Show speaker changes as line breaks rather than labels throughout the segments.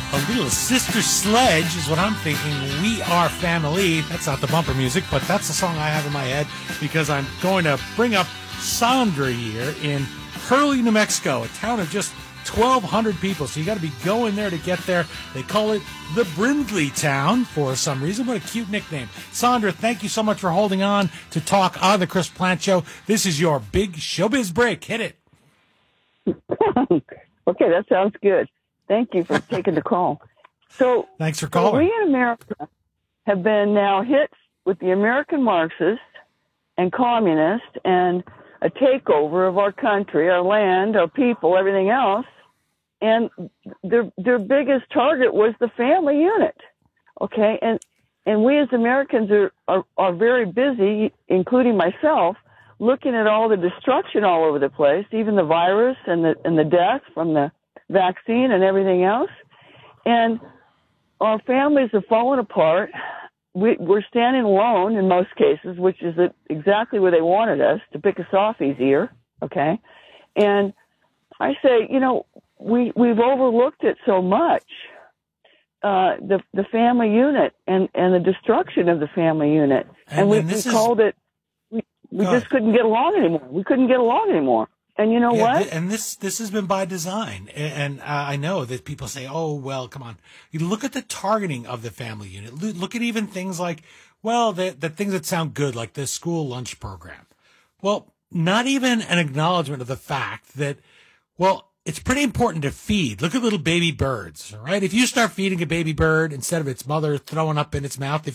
A little Sister Sledge is what I'm thinking. We Are Family. That's not the bumper music, but that's the song I have in my head because I'm going to bring up Sandra here in Hurley, New Mexico, a town of just 1,200 people. So you got to be going there to get there. They call it the Brindley Town for some reason. What a cute nickname. Sandra, thank you so much for holding on to talk on the Chris Plant Show. This is your big showbiz break. Hit it.
Okay, that sounds good. Thank you for taking the call. So,
thanks for calling.
We in America have been now hit with the American Marxists and communists and a takeover of our country, our land, our people, everything else. And their biggest target was the family unit. Okay, and we as Americans are very busy, including myself, looking at all the destruction all over the place, even the virus and the death from the vaccine and everything else. And our families have fallen apart. We're standing alone in most cases, which is exactly where they wanted us, to pick us off easier. Okay. And I say, we've overlooked it so much. The family unit and the destruction of the family unit. And we called it, we just couldn't get along anymore. We couldn't get along anymore. And you know what?
And this has been by design. And I know that people say, oh, well, come on. You look at the targeting of the family unit. Look at even things like, well, the things that sound good, like the school lunch program. Well, not even an acknowledgement of the fact that, well, it's pretty important to feed. Look at little baby birds, right? If you start feeding a baby bird instead of its mother throwing up in its mouth,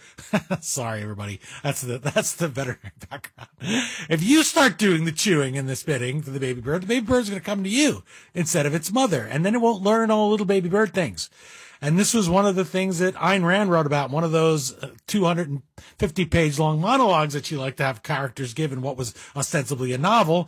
sorry, everybody, that's the veterinary background. If you start doing the chewing and the spitting for the baby bird's going to come to you instead of its mother. And then it won't learn all little baby bird things. And this was one of the things that Ayn Rand wrote about, one of those 250-page long monologues that she liked to have characters give in what was ostensibly a novel.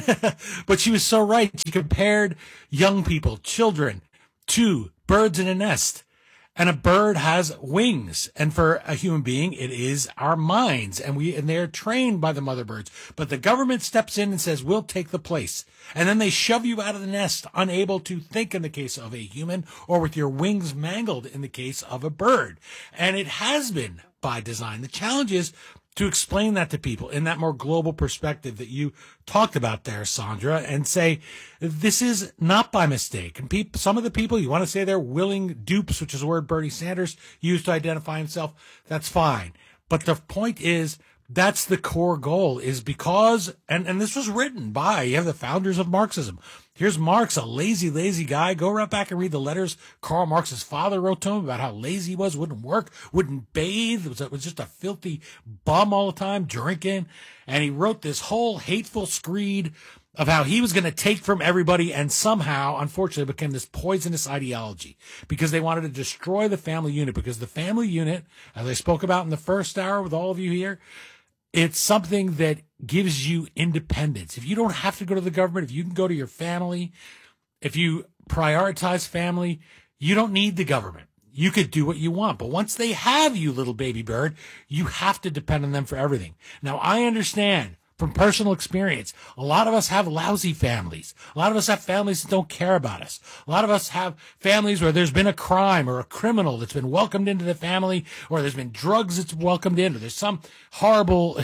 But she was so right. She compared young people, children, to birds in a nest. And a bird has wings. And for a human being, it is our minds. And they're trained by the mother birds. But the government steps in and says, we'll take the place. And then they shove you out of the nest, unable to think in the case of a human, or with your wings mangled in the case of a bird. And it has been by design. The challenge is to explain that to people in that more global perspective that you talked about there, Sandra, and say, this is not by mistake. And some of the people, you want to say they're willing dupes, which is a word Bernie Sanders used to identify himself, that's fine. But the point is, that's the core goal, is because, and this was written by, you have the founders of Marxism. Here's Marx, a lazy, lazy guy. Go right back and read the letters Karl Marx's father wrote to him about how lazy he was, wouldn't work, wouldn't bathe. It was just a filthy bum all the time, drinking. And he wrote this whole hateful screed of how he was going to take from everybody, and somehow, unfortunately, became this poisonous ideology because they wanted to destroy the family unit, because the family unit, as I spoke about in the first hour with all of you here, it's something that gives you independence. If you don't have to go to the government, if you can go to your family, if you prioritize family, you don't need the government. You could do what you want. But once they have you, little baby bird, you have to depend on them for everything. Now, I understand from personal experience, a lot of us have lousy families. A lot of us have families that don't care about us. A lot of us have families where there's been a crime or a criminal that's been welcomed into the family, or there's been drugs that's welcomed in, or there's some horrible,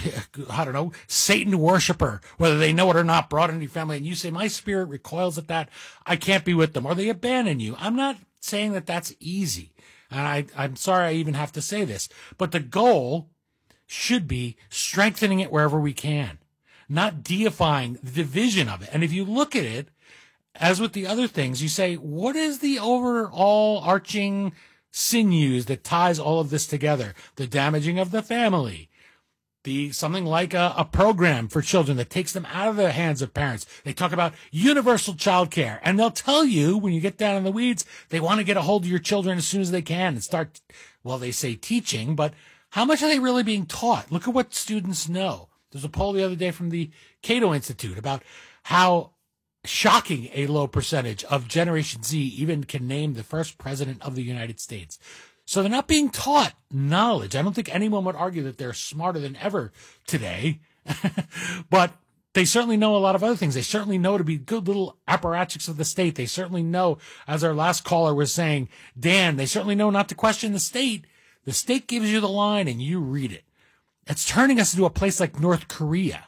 Satan worshiper, whether they know it or not, brought into your family, and you say, my spirit recoils at that, I can't be with them, or they abandon you. I'm not saying that that's easy. And I'm sorry I even have to say this, but the goal should be strengthening it wherever we can, not deifying the division of it. And if you look at it, as with the other things, you say, what is the overall arching sinews that ties all of this together? The damaging of the family, something like a program for children that takes them out of the hands of parents. They talk about universal child care, and they'll tell you when you get down in the weeds, they want to get a hold of your children as soon as they can and start, well, they say teaching, but how much are they really being taught? Look at what students know. There's a poll the other day from the Cato Institute about how shocking a low percentage of Generation Z even can name the first president of the United States. So they're not being taught knowledge. I don't think anyone would argue that they're smarter than ever today. But They certainly know a lot of other things. They certainly know to be good little apparatchiks of the state. They certainly know, as our last caller was saying, Dan, they certainly know not to question the state. The state gives you the line and you read it. It's turning us into a place like North Korea.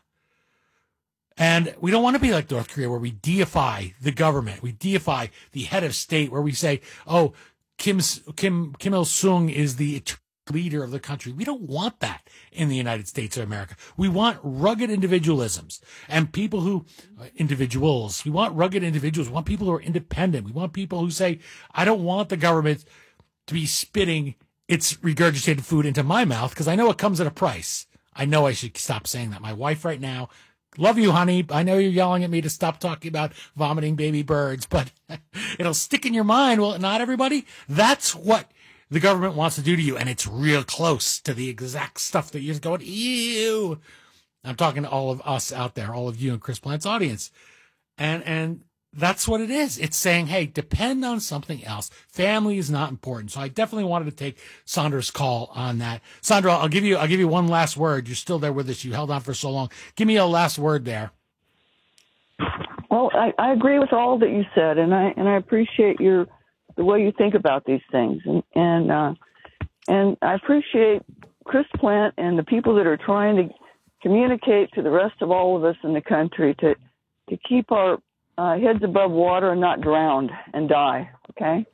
And we don't want to be like North Korea, where we deify the government. We deify the head of state, where we say, oh, Kim Il-sung is the leader of the country. We don't want that in the United States of America. We want rugged individualisms and people who, individuals. We want rugged individuals. We want people who are independent. We want people who say, I don't want the government to be spitting its regurgitated food into my mouth because I know it comes at a price. I know I should stop saying that. My wife right now, love you, honey. I know you're yelling at me to stop talking about vomiting baby birds, but it'll stick in your mind. Well, not everybody. That's what the government wants to do to you, and it's real close to the exact stuff that you're just going, ew. I'm talking to all of us out there, all of you in Chris Plant's audience. And that's what it is. It's saying, hey, depend on something else. Family is not important. So I definitely wanted to take Sandra's call on that. Sandra, I'll give you one last word. You're still there with us. You held on for so long. Give me a last word there.
Well, I agree with all that you said, and I appreciate the way you think about these things, and I appreciate Chris Plant and the people that are trying to communicate to the rest of all of us in the country to keep our heads above water and not drowned and die. Okay.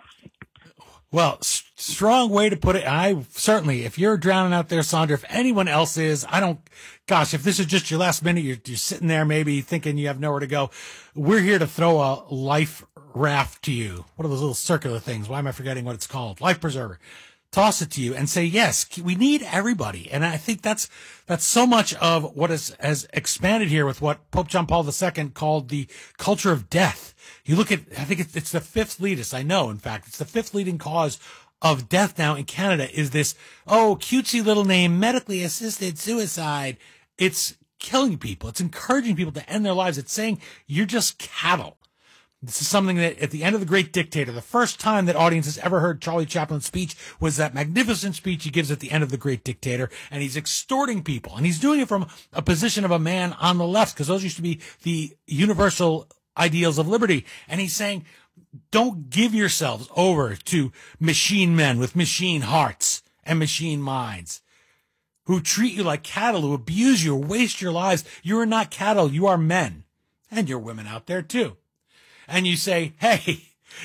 Well, strong way to put it. I certainly, if you're drowning out there, Sandra, if anyone else is, if this is just your last minute, you're sitting there maybe thinking you have nowhere to go. We're here to throw a life raft to you. What are those little circular things? Why am I forgetting what it's called? Life preserver. Toss it to you and say, yes, we need everybody. And I think that's so much of what has expanded here with what Pope John Paul II called the culture of death. You look at, I think it's the fifth leading, I know, in fact, it's the fifth leading cause of death now in Canada is this, cutesy little name, medically assisted suicide. It's killing people. It's encouraging people to end their lives. It's saying you're just cattle. This is something that at the end of The Great Dictator, the first time that audiences ever heard Charlie Chaplin's speech was that magnificent speech he gives at the end of The Great Dictator, and he's extorting people. And he's doing it from a position of a man on the left, because those used to be the universal ideals of liberty. And he's saying, don't give yourselves over to machine men with machine hearts and machine minds who treat you like cattle, who abuse you, waste your lives. You are not cattle. You are men. And you're women out there too. And you say, hey,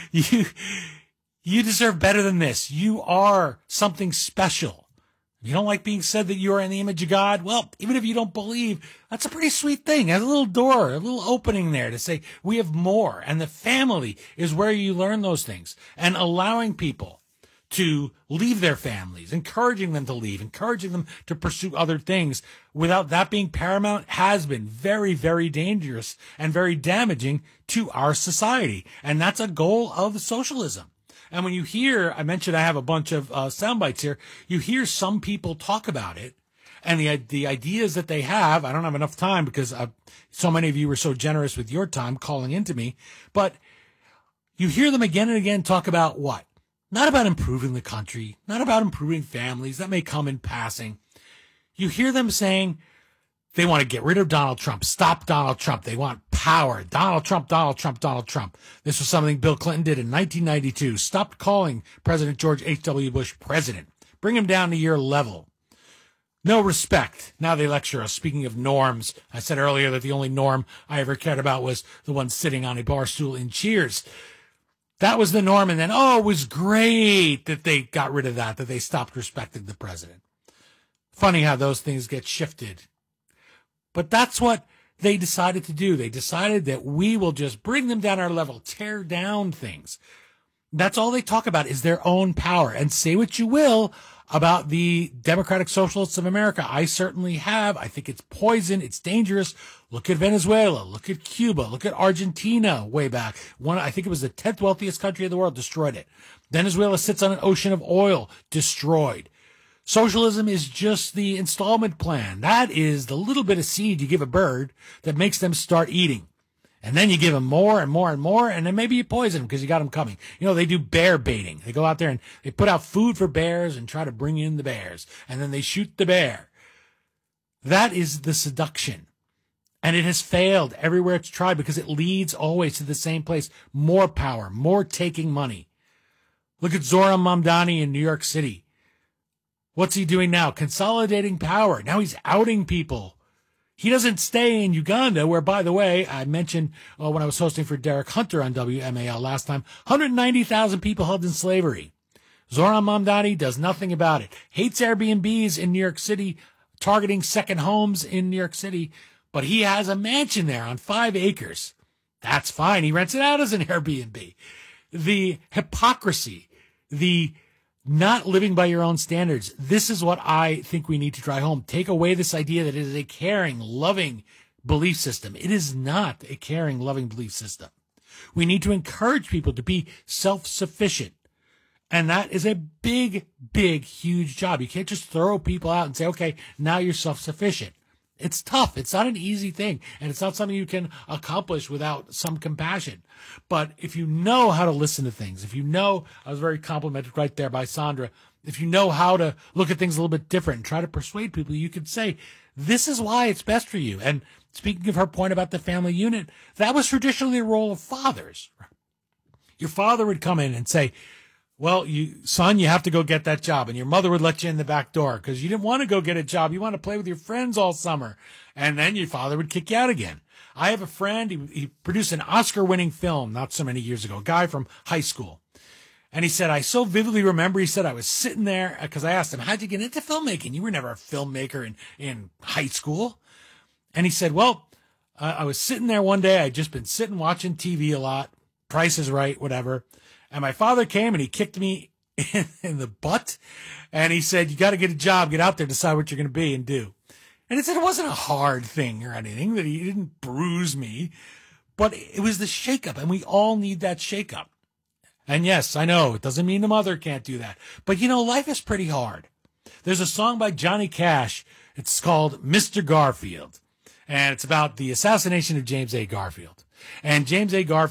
you deserve better than this. You are something special. You don't like being said that you are in the image of God? Well, even if you don't believe, that's a pretty sweet thing. There's a little door, a little opening there to say we have more. And the family is where you learn those things. And allowing people to leave their families, encouraging them to leave, encouraging them to pursue other things without that being paramount has been very, very dangerous and very damaging to our society. And that's a goal of socialism. And when you hear, I mentioned I have a bunch of sound bites here, you hear some people talk about it and the ideas that they have. I don't have enough time because so many of you were so generous with your time calling into me, but you hear them again and again talk about what? Not about improving the country, not about improving families. That may come in passing. You hear them saying they want to get rid of Donald Trump, stop Donald Trump. They want power. Donald Trump, Donald Trump, Donald Trump. This was something Bill Clinton did in 1992. Stopped calling President George H.W. Bush president. Bring him down to your level. No respect. Now they lecture us. Speaking of norms, I said earlier that the only norm I ever cared about was the one sitting on a bar stool in Cheers. That was the norm. And then, it was great that they got rid of that they stopped respecting the president. Funny how those things get shifted. But that's what they decided to do. They decided that we will just bring them down our level, tear down things. That's all they talk about is their own power. And say what you will about the Democratic Socialists of America. I certainly have. I think it's poison. It's dangerous. Look at Venezuela. Look at Cuba. Look at Argentina way back. I think it was the 10th wealthiest country in the world, destroyed it. Venezuela sits on an ocean of oil, destroyed. Socialism is just the installment plan. That is the little bit of seed you give a bird that makes them start eating. And then you give them more and more and more, and then maybe you poison them because you got them coming. They do bear baiting. They go out there and they put out food for bears and try to bring in the bears. And then they shoot the bear. That is the seduction. And it has failed everywhere it's tried because it leads always to the same place. More power, more taking money. Look at Zohran Mamdani in New York City. What's he doing now? Consolidating power. Now he's outing people. He doesn't stay in Uganda, where, by the way, I mentioned when I was hosting for Derek Hunter on WMAL last time, 190,000 people held in slavery. Zohran Mamdani does nothing about it. Hates Airbnbs in New York City, targeting second homes in New York City, but he has a mansion there on 5 acres. That's fine. He rents it out as an Airbnb. The hypocrisy, the not living by your own standards, this is what I think we need to drive home. Take away this idea that it is a caring, loving belief system. It is not a caring, loving belief system. We need to encourage people to be self-sufficient. And that is a big, big, huge job. You can't just throw people out and say, okay, now you're self-sufficient. It's tough. It's not an easy thing. And it's not something you can accomplish without some compassion. But if you know how to listen to things, if you know, I was very complimented right there by Sandra, if you know how to look at things a little bit different and try to persuade people, you could say, this is why it's best for you. And speaking of her point about the family unit, that was traditionally the role of fathers. Your father would come in and say, well, son, you have to go get that job. And your mother would let you in the back door because you didn't want to go get a job. You want to play with your friends all summer. And then your father would kick you out again. I have a friend. He produced an Oscar-winning film not so many years ago, a guy from high school. And he said, I so vividly remember, he said, I was sitting there because I asked him, how'd you get into filmmaking? You were never a filmmaker in high school. And he said, well, I was sitting there one day. I'd just been sitting watching TV a lot. Price is Right, whatever. And my father came and he kicked me in the butt. And he said, you got to get a job, get out there, decide what you're going to be and do. And he said it wasn't a hard thing or anything, that he didn't bruise me, but it was the shakeup. And we all need that shakeup. And yes, I know it doesn't mean the mother can't do that. But you know, life is pretty hard. There's a song by Johnny Cash. It's called Mr. Garfield. And it's about the assassination of James A. Garfield. And James A. Garfield